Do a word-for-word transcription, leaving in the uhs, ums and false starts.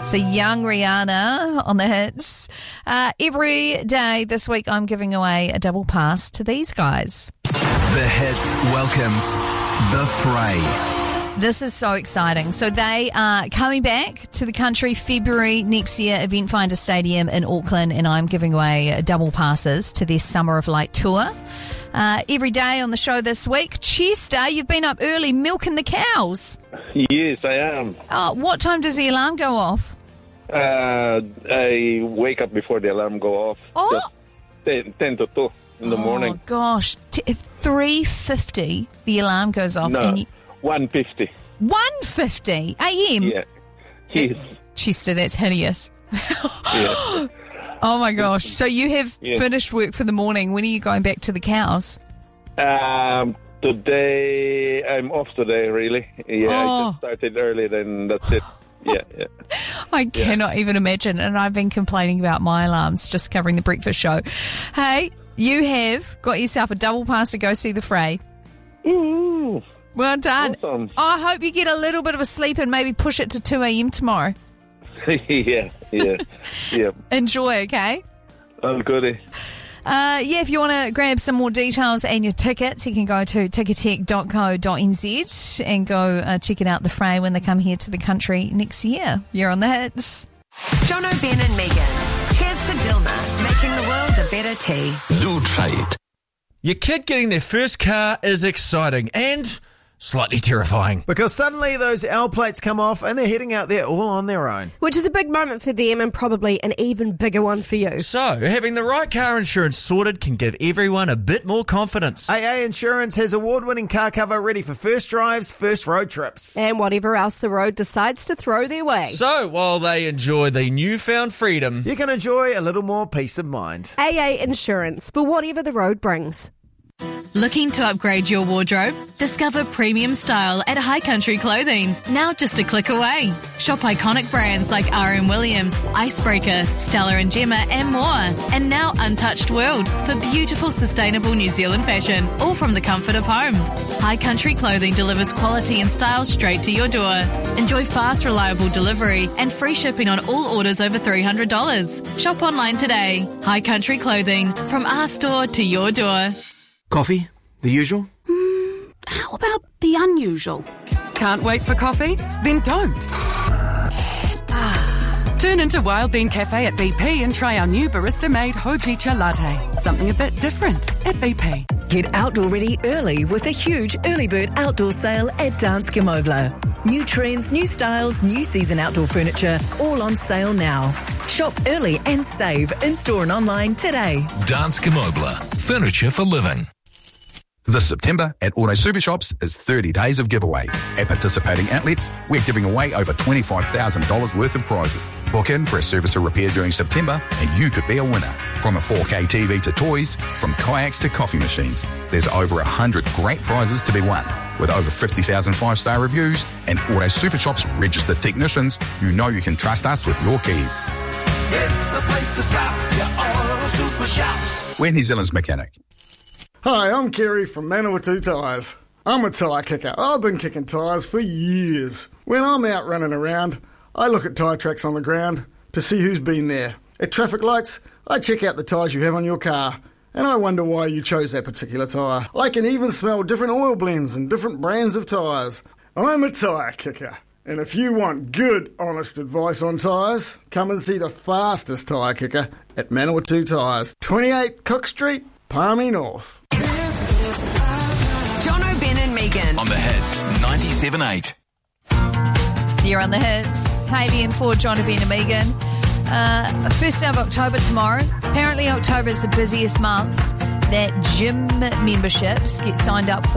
So young Rihanna on the hits. Uh, every day this week I'm giving away a double pass to these guys. The Hits welcomes The Fray. This is so exciting. So they are coming back to the country February next year, Event Finder Stadium in Auckland, and I'm giving away double passes to their Summer of Light tour. Uh, every day on the show this week. Chester, you've been up early milking the cows. Yes, I am. Oh, what time does the alarm go off? Uh, I wake up before the alarm go off. Oh. Just ten, ten to two in the oh, morning. Oh, gosh. T- three fifty, the alarm goes off. No, and you- one fifty. one fifty a m? Yeah. Yes. Chester, that's hideous. Yeah. Oh, my gosh. So you have Yeah. finished work for the morning. When are you going back to the cows? Um, today, I'm off today, really. Yeah, I Oh. just started early, then that's it. Yeah, yeah. I cannot even imagine. And I've been complaining about my alarms just covering the breakfast show. Hey, you have got yourself a double pass to go see the Fray. Ooh, Well done. awesome. I hope you get a little bit of a sleep and maybe push it to two a m tomorrow. yeah, yeah, yeah. Enjoy, okay? I'm good. Uh, yeah, if you want to grab some more details and your tickets, you can go to ticketek dot co dot n z and go uh, check it out, the Fray, when they come here to the country next year. You're on the hits. Jono, Ben and Megan. Cheers to Dilma, making the world a better tea. Blue Trade. Your kid getting their first car is exciting and slightly terrifying. Because suddenly those L plates come off and they're heading out there all on their own. Which is a big moment for them and probably an even bigger one for you. So, having the right car insurance sorted can give everyone a bit more confidence. A A Insurance has award-winning car cover ready for first drives, first road trips. And whatever else the road decides to throw their way. So, while they enjoy the newfound freedom, You can enjoy a little more peace of mind. A A Insurance, for whatever the road brings. Looking to upgrade your wardrobe? Discover premium style at High Country Clothing. Now just a click away. Shop iconic brands like R M Williams, Icebreaker, Stella and Gemma, and more. And now Untouched World for beautiful, sustainable New Zealand fashion, all from the comfort of home. High Country Clothing delivers quality and style straight to your door. Enjoy fast, reliable delivery and free shipping on all orders over three hundred dollars. Shop online today. High Country Clothing, from our store to your door. Coffee? The usual? How about the unusual? Can't wait for coffee? Then don't. Ah, turn into Wild Bean Cafe at B P and try our new barista-made Hojicha latte. Something a bit different at B P. Get outdoor ready early with a huge early bird outdoor sale at Danske Møbler. New trends, new styles, new season outdoor furniture, all on sale now. Shop early and save in-store and online today. Danske Møbler. Furniture for living. This September at Auto Super Shops is thirty days of giveaways. At participating outlets, we're giving away over twenty-five thousand dollars worth of prizes. Book in for a service or repair during September and you could be a winner. From a four K T V to toys, from kayaks to coffee machines, there's over one hundred great prizes to be won. With over fifty thousand five-star reviews and Auto Super Shops registered technicians, you know you can trust us with your keys. It's the place to stop, your Auto Super Shops. We're New Zealand's mechanic. Hi, I'm Kerry from Manawatu Tyres. I'm a tyre kicker. I've been kicking tyres for years. When I'm out running around, I look at tyre tracks on the ground to see who's been there. At traffic lights, I check out the tyres you have on your car, and I wonder why you chose that particular tyre. I can even smell different oil blends and different brands of tyres. I'm a tyre kicker. And if you want good, honest advice on tyres, come and see the fastest tyre kicker at Manawatu Tyres, twenty-eight Cook Street, Palmy North. Jono, Ben and Megan. On the Hits ninety-seven point eight. You're on the hits. Haley and Ford, John, Ben and Megan. Uh, first day of October tomorrow. Apparently October is the busiest month that gym memberships get signed up for.